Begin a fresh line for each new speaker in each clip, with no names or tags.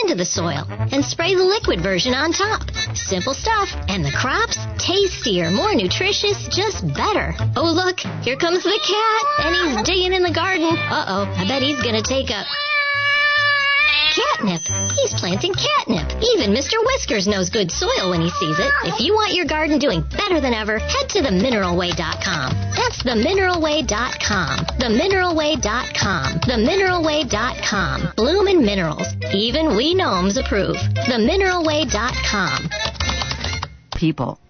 into the soil and spray the liquid version on top. Simple stuff, and the crops tastier, more nutritious, just better. Oh, look, here comes the cat, and he's digging in the garden. Uh-oh, I bet he's gonna take a... catnip. He's planting catnip. Even Mr. Whiskers knows good soil when he sees it. If you want your garden doing better than ever, head to themineralway.com. That's themineralway.com. Themineralway.com. Themineralway.com. Bloomin' Minerals. Even we gnomes approve. Themineralway.com.
People.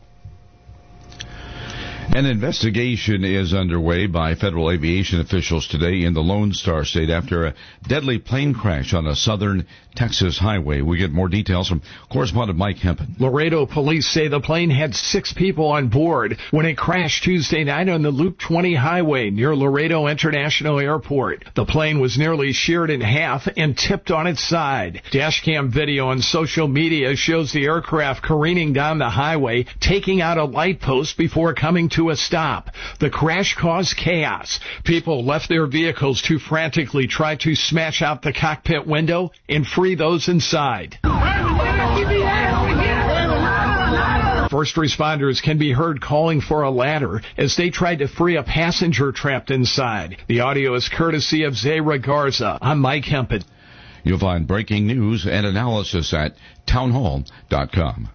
An investigation is underway by federal aviation officials today in the Lone Star State after a deadly plane crash on a southern Texas highway. We get more details from correspondent Mike Hempen.
Laredo police say the plane had 6 people on board when it crashed Tuesday night on the Loop 20 highway near Laredo International Airport. The plane was nearly sheared in half and tipped on its side. Dashcam video on social media shows the aircraft careening down the highway, taking out a light post before coming to a stop. The crash caused chaos. People left their vehicles to frantically try to smash out the cockpit window and free those inside. First responders can be heard calling for a ladder as they tried to free a passenger trapped inside. The audio is courtesy of Zayra Garza. I'm Mike Hempen.
You'll find breaking news and analysis at townhall.com.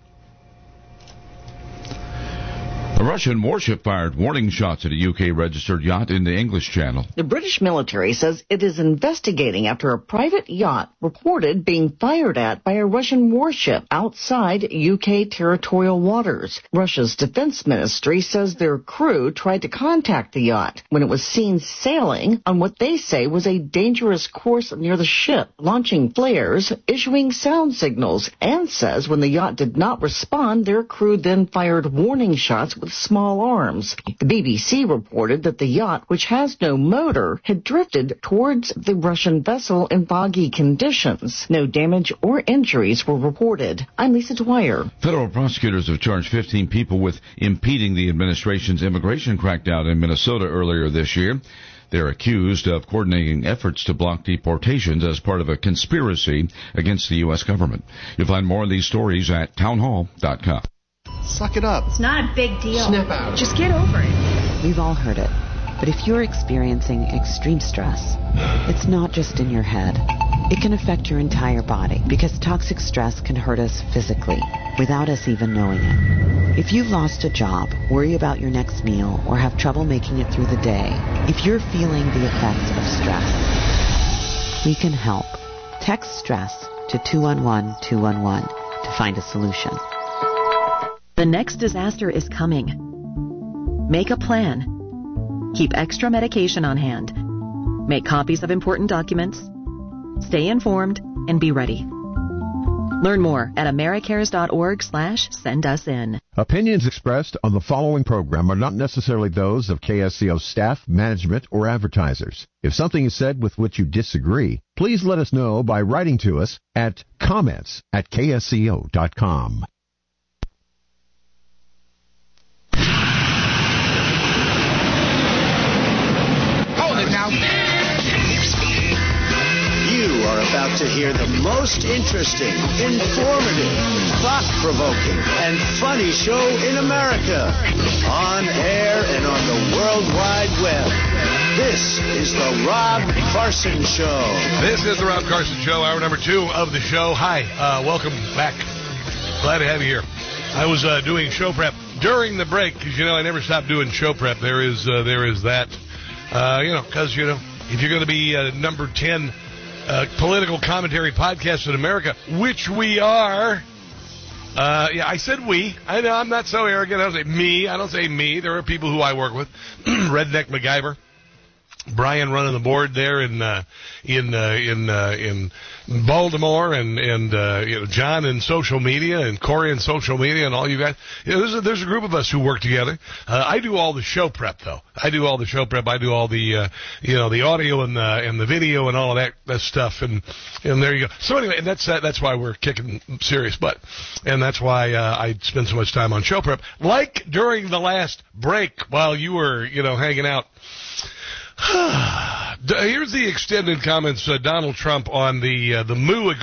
A Russian warship fired warning shots at a UK-registered yacht in the English Channel.
The British military says it is investigating after a private yacht reported being fired at by a Russian warship outside UK territorial waters. Russia's defense ministry says their crew tried to contact the yacht when it was seen sailing on what they say was a dangerous course near the ship, launching flares, issuing sound signals, and says when the yacht did not respond, their crew then fired warning shots with small arms. The BBC reported that the yacht, which has no motor, had drifted towards the Russian vessel in foggy conditions. No damage or injuries were reported. I'm Lisa Dwyer.
Federal prosecutors have charged 15 people with impeding the administration's immigration crackdown in Minnesota earlier this year. They're accused of coordinating efforts to block deportations as part of a conspiracy against the U.S. government. You'll find more of these stories at townhall.com.
Suck it up.
It's not a big deal.
Snap out.
Just get over it.
We've all heard it. But if you're experiencing extreme stress, it's not just in your head. It can affect your entire body because toxic stress can hurt us physically without us even knowing it. If you've lost a job, worry about your next meal, or have trouble making it through the day, if you're feeling the effects of stress, we can help. Text stress to 211-211 to find a solution.
The next disaster is coming. Make a plan. Keep extra medication on hand. Make copies of important documents. Stay informed and be ready. Learn more at americares.org/send-us-in.
Opinions expressed on the following program are not necessarily those of KSCO staff, management, or advertisers. If something is said with which you disagree, please let us know by writing to us at comments@ksco.com.
You are about to hear the most interesting, informative, thought-provoking, and funny show in America. On air and on the World Wide Web. This is the Rob Carson Show.
This is the Rob Carson Show, hour number 2 of the show. Hi, welcome back. Glad to have you here. I was doing show prep during the break, because, I never stop doing show prep. There is that. Because, if you're going to be number 10 political commentary podcast in America, which we are, I said we. I know I'm not so arrogant. I don't say me. I don't say me. There are people who I work with. Redneck MacGyver. Brian running the board there in Baltimore, and John in social media, and Corey in social media, and all you guys. There's a group of us who work together. I do all the show prep, though. I do all the the audio and the video and all of that stuff, and there you go. So anyway, and that's why we're kicking serious butt, and that's why I spend so much time on show prep. Like during the last break while you were hanging out. Here's the extended comments, Donald Trump on the Moo agreement.